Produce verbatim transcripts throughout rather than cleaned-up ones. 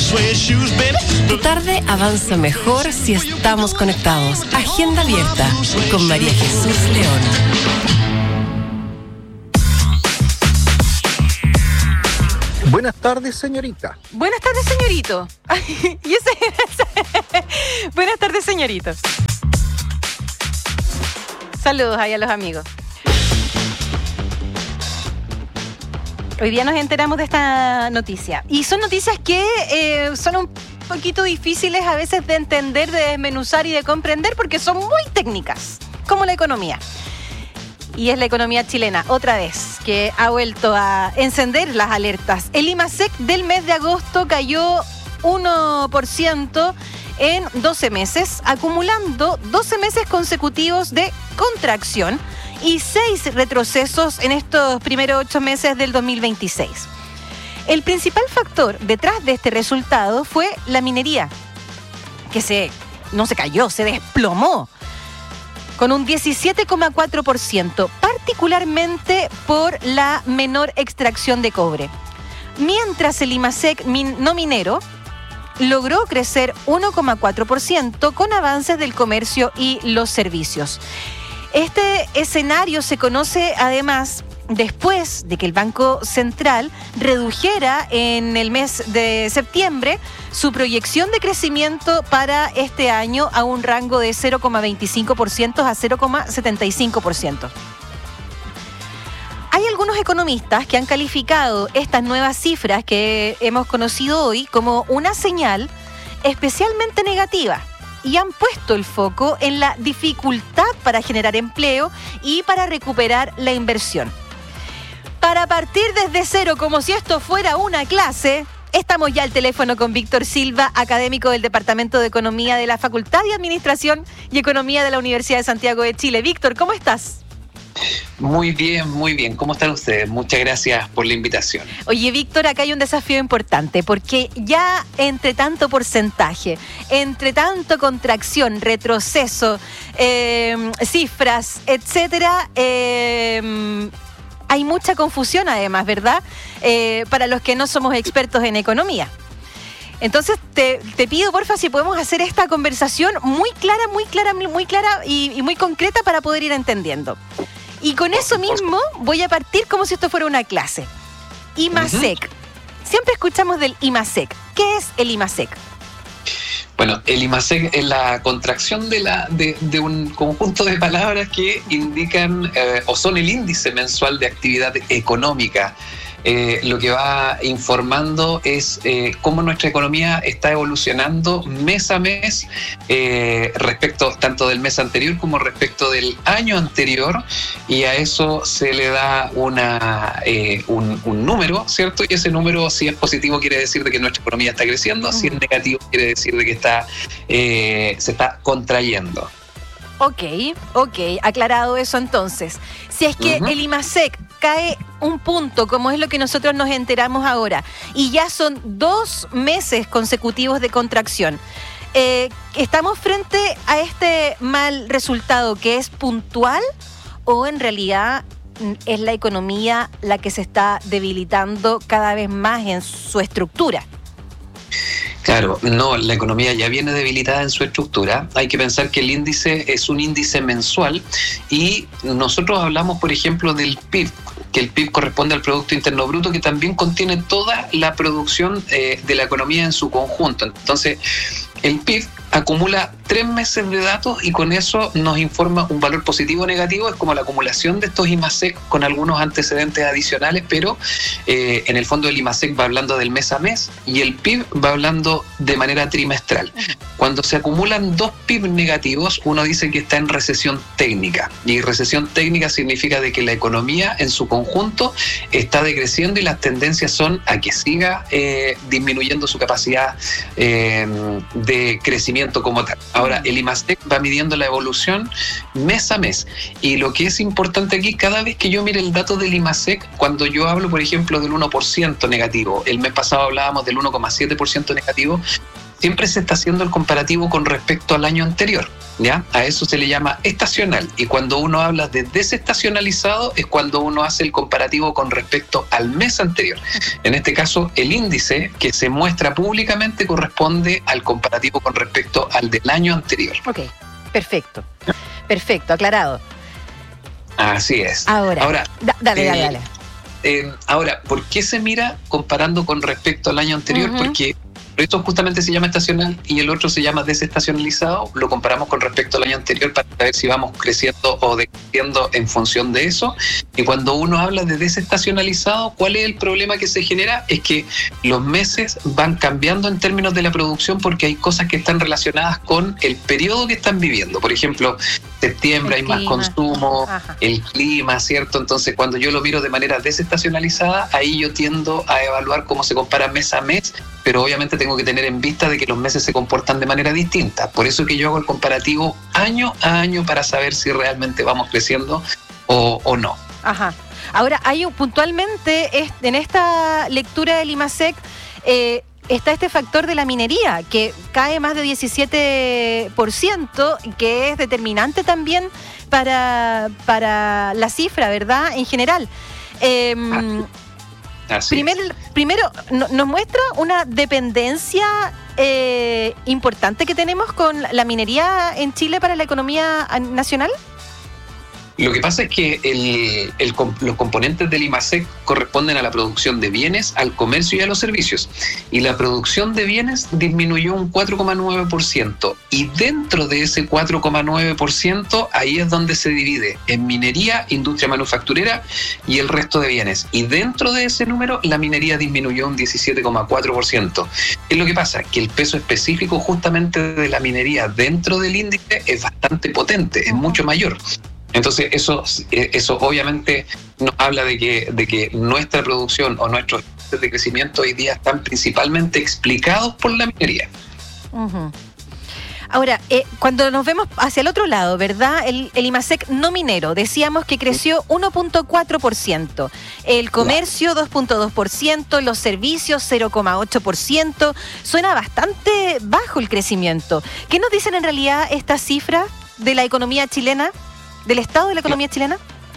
Tu tarde avanza mejor si estamos conectados. Agenda abierta con María Jesús León. Buenas tardes, señorita. Buenas tardes, señorito. Ay, y ese, ese. Buenas tardes, señorito. Saludos ahí a los amigos. Hoy día nos enteramos de esta noticia. Y son noticias que eh, son un poquito difíciles a veces de entender, de desmenuzar y de comprender porque son muy técnicas, como la economía. Y es la economía chilena, otra vez, que ha vuelto a encender las alertas. El IMASEC del mes de agosto cayó uno por ciento en doce meses, acumulando doce meses consecutivos de contracción y seis retrocesos en estos primeros ocho meses del dos mil veintiséis. El principal factor detrás de este resultado fue la minería, que se, no se cayó, se desplomó con un diecisiete coma cuatro por ciento, particularmente por la menor extracción de cobre. Mientras el IMASEC min- no minero logró crecer uno coma cuatro por ciento con avances del comercio y los servicios. Este escenario se conoce además después de que el Banco Central redujera en el mes de septiembre su proyección de crecimiento para este año a un rango de cero coma veinticinco por ciento a cero coma setenta y cinco por ciento. Hay algunos economistas que han calificado estas nuevas cifras que hemos conocido hoy como una señal especialmente negativa y han puesto el foco en la dificultad para generar empleo y para recuperar la inversión. Para partir desde cero, como si esto fuera una clase, estamos ya al teléfono con Víctor Silva, académico del Departamento de Economía de la Facultad de Administración y Economía de la Universidad de Santiago de Chile. Víctor, ¿cómo estás? Muy bien, muy bien. ¿Cómo están ustedes? Muchas gracias por la invitación. Oye, Víctor, acá hay un desafío importante, porque ya entre tanto porcentaje, entre tanto contracción, retroceso, eh, cifras, etcétera, eh, hay mucha confusión además, ¿verdad? Eh, para los que no somos expertos en economía. Entonces, te, te pido, porfa, si podemos hacer esta conversación muy clara, muy clara, muy clara y, y muy concreta para poder ir entendiendo. Y con eso mismo voy a partir como si esto fuera una clase. IMASEC. Uh-huh. Siempre escuchamos del IMASEC. ¿Qué es el IMASEC? Bueno, el IMASEC es la contracción de, la, de, de un conjunto de palabras que indican eh, o son el índice mensual de actividad económica. Eh, lo que va informando es eh, cómo nuestra economía está evolucionando mes a mes eh, respecto tanto del mes anterior como respecto del año anterior, y a eso se le da una, eh, un, un número, ¿cierto? Y ese número, si es positivo, quiere decir de que nuestra economía está creciendo, si es negativo, quiere decir de que está, eh, se está contrayendo. Ok, ok, aclarado eso entonces. Si es que uh-huh. el IMASEC cae un punto, como es lo que nosotros nos enteramos ahora, y ya son dos meses consecutivos de contracción, eh, ¿estamos frente a este mal resultado que es puntual o en realidad es la economía la que se está debilitando cada vez más en su estructura? Claro, no, la economía ya viene debilitada en su estructura. Hay que pensar que el índice es un índice mensual y nosotros hablamos, por ejemplo, del P I B, que el P I B corresponde al Producto Interno Bruto, que también contiene toda la producción eh, de la economía en su conjunto. Entonces, el P I B acumula tres meses de datos y con eso nos informa un valor positivo o negativo. Es como la acumulación de estos IMASEC con algunos antecedentes adicionales, pero eh, en el fondo el IMASEC va hablando del mes a mes y el P I B va hablando de manera trimestral. Cuando se acumulan dos P I B negativos, uno dice que está en recesión técnica, y recesión técnica significa de que la economía en su conjunto está decreciendo y las tendencias son a que siga eh, disminuyendo su capacidad eh, de crecimiento como tal. Ahora, el IMASEC va midiendo la evolución mes a mes, y lo que es importante aquí, cada vez que yo mire el dato del IMASEC, cuando yo hablo, por ejemplo, del uno por ciento negativo, el mes pasado hablábamos del uno coma siete por ciento negativo, siempre se está haciendo el comparativo con respecto al año anterior, ¿ya? A eso se le llama estacional, y cuando uno habla de desestacionalizado es cuando uno hace el comparativo con respecto al mes anterior. En este caso, el índice que se muestra públicamente corresponde al comparativo con respecto al del año anterior. Ok, perfecto, perfecto, aclarado. Así es. Ahora, Ahora da, dale, eh, dale, dale. Eh, ahora, ¿por qué se mira comparando con respecto al año anterior? Uh-huh. Porque esto justamente se llama estacional y el otro se llama desestacionalizado. Lo comparamos con respecto al año anterior para saber si vamos creciendo o decreciendo en función de eso. Y cuando uno habla de desestacionalizado, ¿cuál es el problema que se genera? Es que los meses van cambiando en términos de la producción porque hay cosas que están relacionadas con el periodo que están viviendo. Por ejemplo, septiembre hay más consumo, Ajá. el clima, ¿cierto? Entonces, cuando yo lo miro de manera desestacionalizada, ahí yo tiendo a evaluar cómo se compara mes a mes, pero obviamente tengo que tener en vista de que los meses se comportan de manera distinta. Por eso que yo hago el comparativo año a año para saber si realmente vamos creciendo o, o no. Ajá. Ahora, hay un, puntualmente en esta lectura del IMASEC eh, está este factor de la minería, que cae más de diecisiete por ciento, que es determinante también para, para la cifra, ¿verdad? En general. Eh, primer, primero, no, nos muestra una dependencia eh, importante que tenemos con la minería en Chile para la economía nacional. Lo que pasa es que el, el, los componentes del IMASEC corresponden a la producción de bienes, al comercio y a los servicios. Y la producción de bienes disminuyó un cuatro coma nueve por ciento. Y dentro de ese cuatro coma nueve por ciento, ahí es donde se divide en minería, industria manufacturera y el resto de bienes. Y dentro de ese número, la minería disminuyó un diecisiete coma cuatro por ciento. ¿Qué es lo que pasa? Que el peso específico justamente de la minería dentro del índice es bastante potente, es mucho mayor. Entonces eso, eso obviamente nos habla de que, de que nuestra producción o nuestros índices de crecimiento hoy día están principalmente explicados por la minería. Uh-huh. Ahora, eh, cuando nos vemos hacia el otro lado, ¿verdad? El, el IMASEC no minero, decíamos que creció uno punto cuatro por ciento, el comercio dos punto dos por ciento, los servicios cero coma ocho por ciento. Suena bastante bajo el crecimiento. ¿Qué nos dicen en realidad estas cifras de la economía chilena? ¿Del estado de la economía chilena?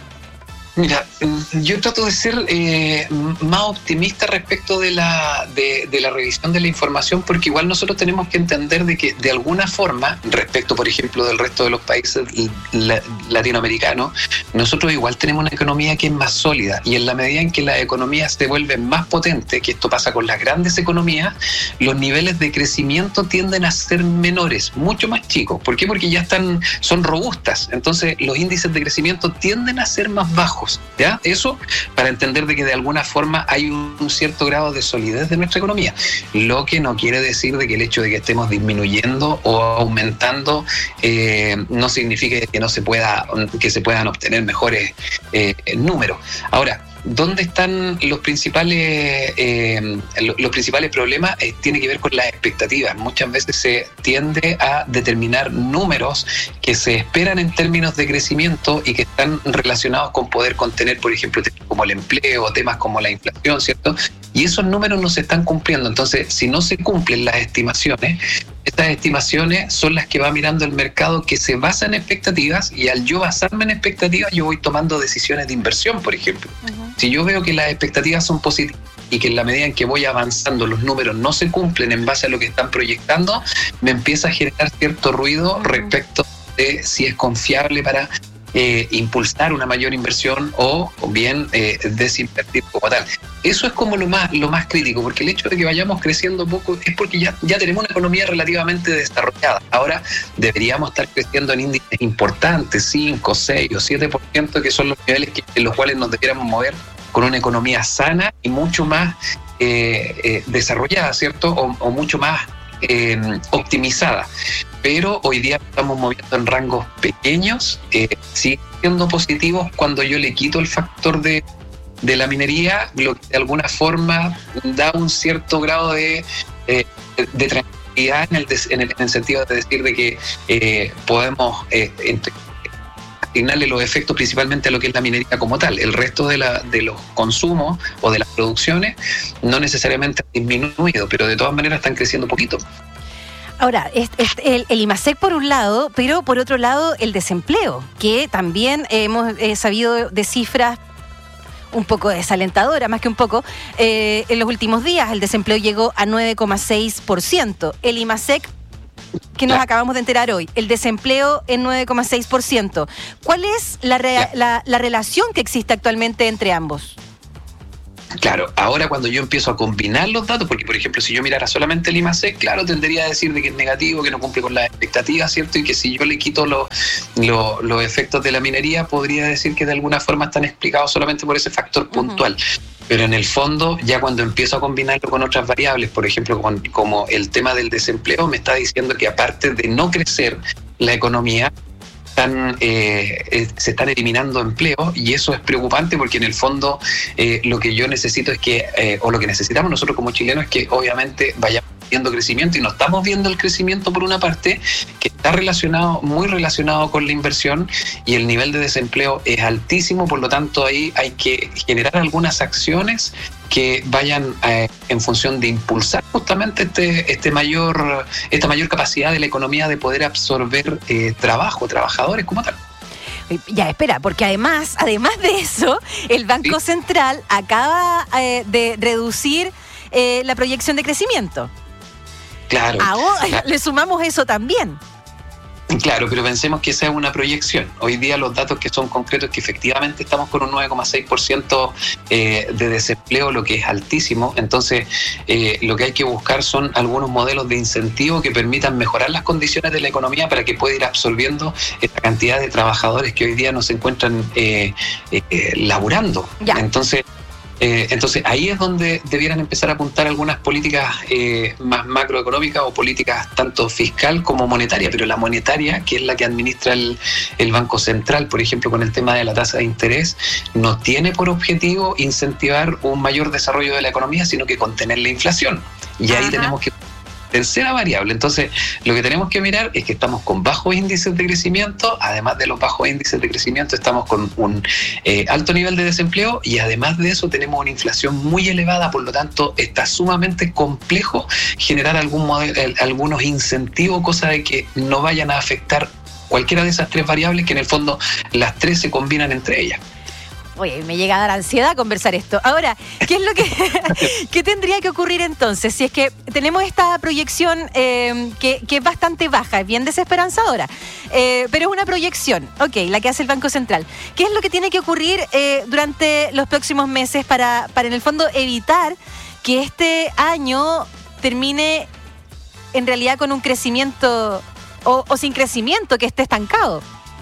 Mira, yo trato de ser eh, más optimista respecto de la, de, de la revisión de la información, porque igual nosotros tenemos que entender de que de alguna forma, respecto por ejemplo del resto de los países la, latinoamericanos, nosotros igual tenemos una economía que es más sólida, y en la medida en que las economías se vuelven más potentes, que esto pasa con las grandes economías, los niveles de crecimiento tienden a ser menores, mucho más chicos. ¿Por qué? Porque ya están, son robustas, entonces los índices de crecimiento tienden a ser más bajos. ¿Ya? Eso para entender de que de alguna forma hay un cierto grado de solidez de nuestra economía, lo que no quiere decir de que el hecho de que estemos disminuyendo o aumentando eh, no signifique que no se pueda, que se puedan obtener mejores eh, números. Ahora, ¿dónde están los principales eh, los principales problemas? Eh, tiene que ver con las expectativas. Muchas veces se tiende a determinar números que se esperan en términos de crecimiento y que están relacionados con poder contener, por ejemplo, temas como el empleo, temas como la inflación, ¿cierto? Y esos números no se están cumpliendo. Entonces, si no se cumplen las estimaciones, estas estimaciones son las que va mirando el mercado, que se basa en expectativas, y al yo basarme en expectativas, yo voy tomando decisiones de inversión, por ejemplo. Uh-huh. Si yo veo que las expectativas son positivas y que en la medida en que voy avanzando los números no se cumplen en base a lo que están proyectando, me empieza a generar cierto ruido uh-huh. respecto de si es confiable para eh, impulsar una mayor inversión o, o bien eh, desinvertir como tal. Eso es como lo más, lo más crítico, porque el hecho de que vayamos creciendo poco es porque ya, ya tenemos una economía relativamente desarrollada. Ahora deberíamos estar creciendo en índices importantes, cinco, seis o siete por ciento, que son los niveles que, en los cuales nos deberíamos mover con una economía sana y mucho más eh, eh, desarrollada, ¿cierto? O, o mucho más eh, optimizada. Pero hoy día estamos moviendo en rangos pequeños, eh, siguen siendo positivos cuando yo le quito el factor de de la minería, lo que de alguna forma da un cierto grado de, eh, de tranquilidad en el, en, el, en el sentido de decir de que eh, podemos eh, asignarle los efectos principalmente a lo que es la minería como tal. El resto de, la, de los consumos o de las producciones no necesariamente han disminuido, pero de todas maneras están creciendo poquito. Ahora, es, es el, el IMASEC por un lado, pero por otro lado el desempleo, que también hemos eh, sabido de cifras un poco desalentadora, más que un poco. Eh, en los últimos días el desempleo llegó a nueve coma seis por ciento. El IMASEC, que nos acabamos de enterar hoy, el desempleo en nueve coma seis por ciento. ¿Cuál es la, rea- la, la relación que existe actualmente entre ambos? Claro, ahora cuando yo empiezo a combinar los datos, porque por ejemplo si yo mirara solamente el IMASEC, claro, tendría a decir de que es negativo, que no cumple con las expectativas, ¿cierto? Y que si yo le quito los lo, lo efectos de la minería, podría decir que de alguna forma están explicados solamente por ese factor puntual. Uh-huh. Pero en el fondo, ya cuando empiezo a combinarlo con otras variables, por ejemplo, con, como el tema del desempleo, me está diciendo que aparte de no crecer la economía, Están, eh, eh, se están eliminando empleos, y eso es preocupante porque en el fondo eh, lo que yo necesito es que, eh, o lo que necesitamos nosotros como chilenos es que obviamente vayamos viendo crecimiento, y no estamos viendo el crecimiento por una parte que está relacionado, muy relacionado con la inversión, y el nivel de desempleo es altísimo. Por lo tanto ahí hay que generar algunas acciones que vayan eh, en función de impulsar justamente este, este mayor, esta mayor capacidad de la economía de poder absorber eh, trabajo, trabajadores como tal. Ya, espera, porque además, además de eso, el Banco ¿Sí? Central acaba eh, de reducir eh, la proyección de crecimiento. Claro. Ahora claro. le sumamos eso también. Claro, pero pensemos que esa es una proyección. Hoy día los datos que son concretos es que efectivamente estamos con un nueve coma seis por ciento eh, de desempleo, lo que es altísimo. Entonces, eh, lo que hay que buscar son algunos modelos de incentivo que permitan mejorar las condiciones de la economía para que pueda ir absorbiendo esta cantidad de trabajadores que hoy día no se encuentran eh, eh, laburando. Ya. Entonces, Eh, entonces ahí es donde debieran empezar a apuntar algunas políticas eh, más macroeconómicas o políticas tanto fiscal como monetaria, pero la monetaria, que es la que administra el, el Banco Central, por ejemplo, con el tema de la tasa de interés, no tiene por objetivo incentivar un mayor desarrollo de la economía, sino que contener la inflación. Y ahí Ajá. tenemos que... Tercera variable. Entonces, lo que tenemos que mirar es que estamos con bajos índices de crecimiento. Además de los bajos índices de crecimiento, estamos con un eh, alto nivel de desempleo, y además de eso tenemos una inflación muy elevada. Por lo tanto, está sumamente complejo generar algún modelo, algunos incentivos, cosa de que no vayan a afectar cualquiera de esas tres variables, que en el fondo las tres se combinan entre ellas. Oye, me llega a dar ansiedad conversar esto. Ahora, ¿qué es lo que qué tendría que ocurrir entonces? Si es que tenemos esta proyección eh, que, que es bastante baja, es bien desesperanzadora, eh, pero es una proyección, ok, la que hace el Banco Central. ¿Qué es lo que tiene que ocurrir eh, durante los próximos meses para, para, en el fondo, evitar que este año termine en realidad con un crecimiento o, o sin crecimiento, que esté estancado?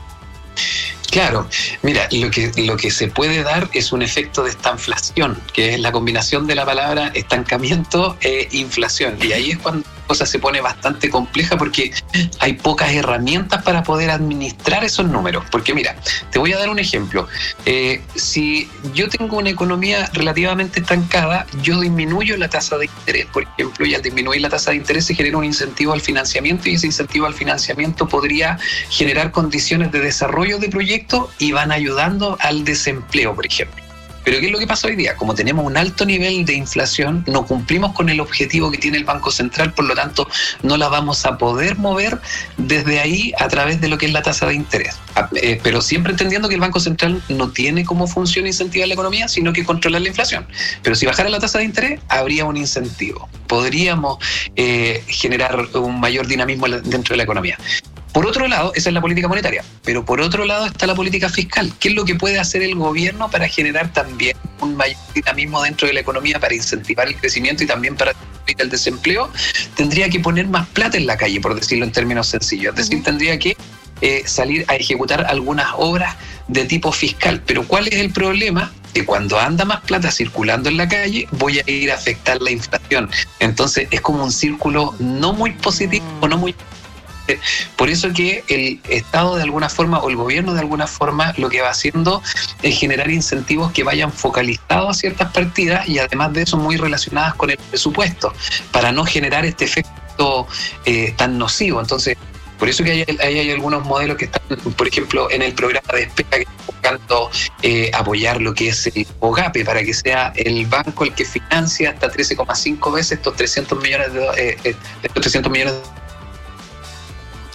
Claro, mira, lo que, lo que se puede dar es un efecto de estanflación, que es la combinación de la palabra estancamiento e inflación. Y ahí es cuando la cosa se pone bastante compleja, porque hay pocas herramientas para poder administrar esos números. Porque mira, te voy a dar un ejemplo. Eh, si yo tengo una economía relativamente estancada, yo disminuyo la tasa de interés, por ejemplo, y al disminuir la tasa de interés se genera un incentivo al financiamiento, y ese incentivo al financiamiento podría generar condiciones de desarrollo de proyectos y van ayudando al desempleo, por ejemplo. Pero ¿qué es lo que pasa hoy día? Como tenemos un alto nivel de inflación, no cumplimos con el objetivo que tiene el Banco Central, por lo tanto no la vamos a poder mover desde ahí a través de lo que es la tasa de interés. Eh, pero siempre entendiendo que el Banco Central no tiene como función incentivar la economía, sino que controlar la inflación. Pero si bajara la tasa de interés, habría un incentivo. Podríamos eh, generar un mayor dinamismo dentro de la economía. Por otro lado, esa es la política monetaria, pero por otro lado está la política fiscal. ¿Qué es lo que puede hacer el gobierno para generar también un mayor dinamismo dentro de la economía, para incentivar el crecimiento y también para el desempleo? Tendría que poner más plata en la calle, por decirlo en términos sencillos. Es decir, tendría que eh, salir a ejecutar algunas obras de tipo fiscal. Pero ¿cuál es el problema? Que cuando anda más plata circulando en la calle, voy a ir a afectar la inflación. Entonces es como un círculo no muy positivo, no muy... Por eso que el Estado de alguna forma, o el gobierno de alguna forma, lo que va haciendo es generar incentivos que vayan focalizados a ciertas partidas, y además de eso muy relacionadas con el presupuesto, para no generar este efecto eh, tan nocivo. Entonces, por eso que hay, hay, hay algunos modelos que están, por ejemplo, en el programa de Despega, que están buscando eh, apoyar lo que es el OGAPE, para que sea el banco el que financia hasta trece coma cinco veces estos trescientos millones de, eh, estos trescientos millones de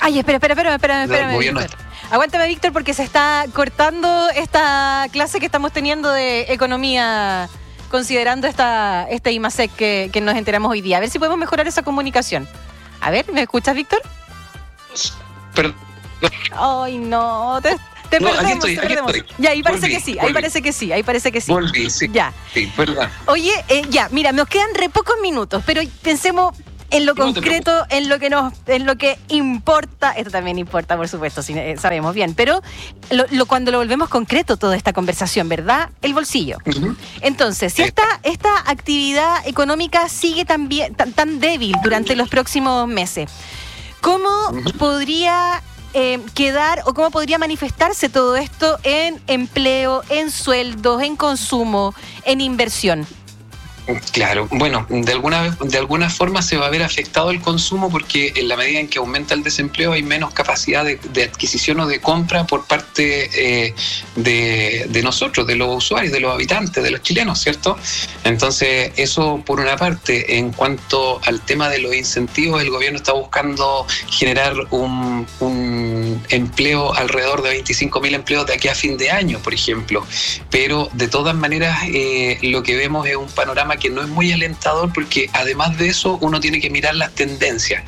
Ay, espera, espera, espera, espera, espera. Gobierno... Aguántame, Víctor, porque se está cortando esta clase que estamos teniendo de economía, considerando esta, este I M A S E C que, que nos enteramos hoy día. A ver si podemos mejorar esa comunicación. A ver, ¿me escuchas, Víctor? Perdón. Ay, no, te, te no, perdemos, aquí estoy, te aquí perdemos. estoy. Ya, ahí parece volví, que sí, volví. ahí parece que sí, ahí parece que sí. Volví, sí. Ya. Sí, verdad. Oye, eh, ya, mira, nos quedan re pocos minutos, pero pensemos en lo No te concreto, en lo que nos, en lo que importa. Esto también importa, por supuesto, si, eh, sabemos bien, pero lo, lo, cuando lo volvemos concreto toda esta conversación, ¿verdad? El bolsillo. Uh-huh. Entonces, si esta, esta actividad económica sigue tan, bien, tan, tan débil durante los próximos meses, ¿cómo uh-huh. podría eh, quedar o cómo podría manifestarse todo esto en empleo, en sueldos, en consumo, en inversión? Claro, bueno, de alguna de alguna forma se va a ver afectado el consumo porque en la medida en que aumenta el desempleo hay menos capacidad de, de adquisición o de compra por parte eh, de, de nosotros, de los usuarios, de los habitantes, de los chilenos, ¿cierto? Entonces, eso por una parte. En cuanto al tema de los incentivos, el gobierno está buscando generar un, un empleo alrededor de veinticinco mil empleos de aquí a fin de año, por ejemplo. Pero de todas maneras, eh, lo que vemos es un panorama que no es muy alentador porque además de eso uno tiene que mirar las tendencias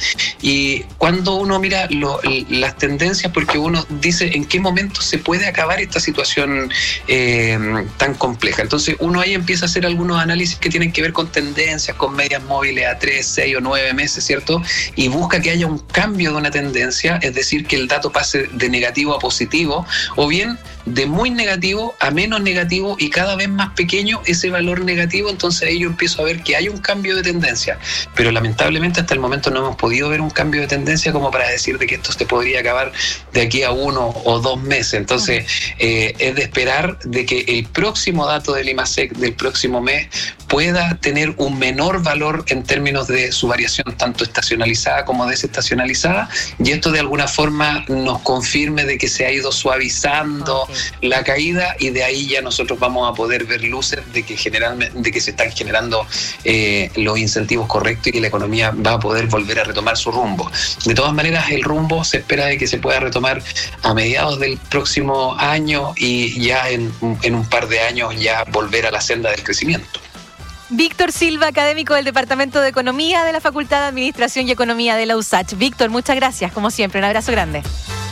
y cuando uno mira lo, las tendencias, porque uno dice en qué momento se puede acabar esta situación eh, tan compleja, entonces uno ahí empieza a hacer algunos análisis que tienen que ver con tendencias, con medias móviles a tres, seis o nueve meses, ¿cierto? Y busca que haya un cambio de una tendencia, es decir, que el dato pase de negativo a positivo o bien de muy negativo a menos negativo y cada vez más pequeño ese valor negativo. Entonces ahí yo empiezo a ver que hay un cambio de tendencia, pero lamentablemente hasta el momento no hemos podido ver un cambio de tendencia como para decir de que esto se podría acabar de aquí a uno o dos meses. Entonces eh, es de esperar de que el próximo dato del I M A S E C del próximo mes pueda tener un menor valor en términos de su variación tanto estacionalizada como desestacionalizada, y esto de alguna forma nos confirme de que se ha ido suavizando okay. la caída, y de ahí ya nosotros vamos a poder ver luces de que generalmente de que se están generando eh, los incentivos correctos y que la economía va a poder volver a retomar su rumbo. De todas maneras, el rumbo se espera de que se pueda retomar a mediados del próximo año y ya en, en un par de años ya volver a la senda del crecimiento. Víctor Silva, académico del Departamento de Economía de la Facultad de Administración y Economía de la U S A C H. Víctor, muchas gracias, como siempre, un abrazo grande.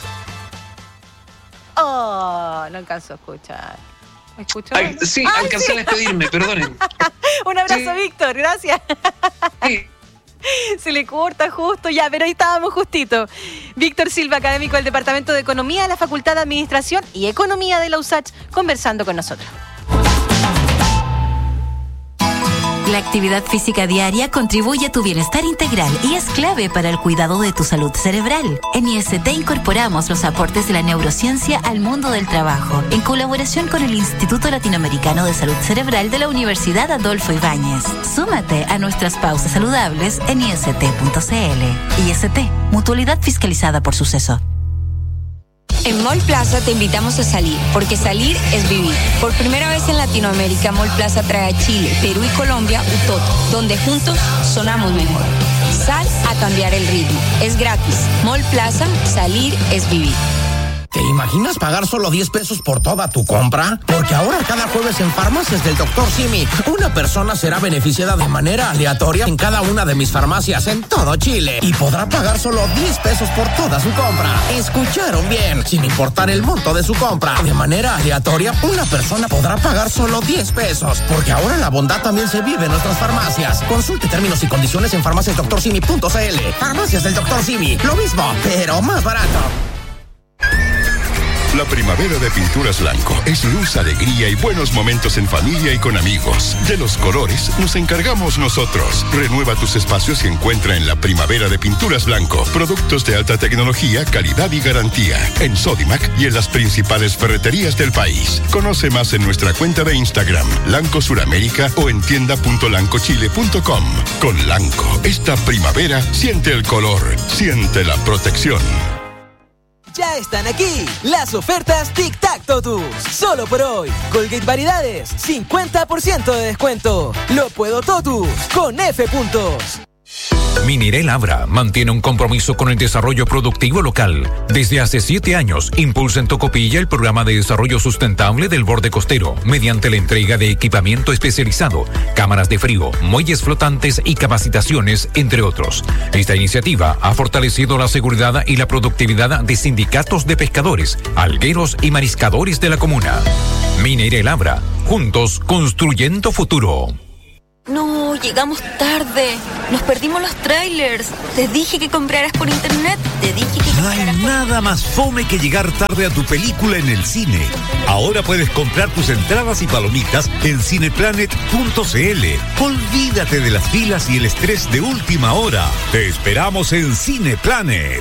Oh, no alcanzo a escuchar. ¿Me escuchó? Ay, sí, Ay, alcancé sí. a despedirme, perdonen. Un abrazo, sí. Víctor, gracias. Sí. Se le corta justo, ya, pero ahí estábamos justito. Víctor Silva, académico del Departamento de Economía de la Facultad de Administración y Economía de la U S A C H, conversando con nosotros. La actividad física diaria contribuye a tu bienestar integral y es clave para el cuidado de tu salud cerebral. En I S T incorporamos los aportes de la neurociencia al mundo del trabajo, en colaboración con el Instituto Latinoamericano de Salud Cerebral de la Universidad Adolfo Ibáñez. Súmate a nuestras pausas saludables en I S T punto C L. I S T, mutualidad fiscalizada por Suceso. En Mall Plaza te invitamos a salir, porque salir es vivir. Por primera vez en Latinoamérica, Mall Plaza trae a Chile, Perú y Colombia Utoto, donde juntos sonamos mejor. Sal a cambiar el ritmo. Es gratis. Mall Plaza, salir es vivir. ¿Te imaginas pagar solo diez pesos por toda tu compra? Porque ahora cada jueves en Farmacias del doctor Simi, una persona será beneficiada de manera aleatoria en cada una de mis farmacias en todo Chile y podrá pagar solo diez pesos por toda su compra. ¿Escucharon bien? Sin importar el monto de su compra, de manera aleatoria, una persona podrá pagar solo diez pesos, porque ahora la bondad también se vive en nuestras farmacias. Consulte términos y condiciones en farmacias doctor simi punto c l. Farmacias del doctor Simi, lo mismo, pero más barato. La primavera de Pinturas Blanco es luz, alegría y buenos momentos en familia y con amigos. De los colores nos encargamos nosotros. Renueva tus espacios y encuentra en la primavera de Pinturas Blanco productos de alta tecnología, calidad y garantía. En Sodimac y en las principales ferreterías del país. Conoce más en nuestra cuenta de Instagram, Lanco Suramérica, o en tienda punto lanco chile punto com. Con Lanco, esta primavera siente el color, siente la protección. Ya están aquí las ofertas Tic Tac Totus. Solo por hoy. Colgate Variedades, cincuenta por ciento de descuento. Lo puedo Totus con F puntos. Mineral Abra mantiene un compromiso con el desarrollo productivo local. Desde hace siete años impulsa en Tocopilla el programa de desarrollo sustentable del borde costero mediante la entrega de equipamiento especializado, cámaras de frío, muelles flotantes y capacitaciones, entre otros. Esta iniciativa ha fortalecido la seguridad y la productividad de sindicatos de pescadores, algueros y mariscadores de la comuna. Mineral Abra, juntos construyendo futuro. No, llegamos tarde. Nos perdimos los trailers. Te dije que compraras por internet. Te dije que No hay nada más fome que llegar tarde a tu película en el cine. Ahora puedes comprar tus entradas y palomitas en cineplanet punto c l. Olvídate de las filas y el estrés de última hora. Te esperamos en Cineplanet.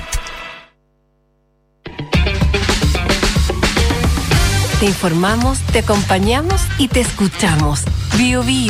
Te informamos, te acompañamos y te escuchamos. Bio Bio.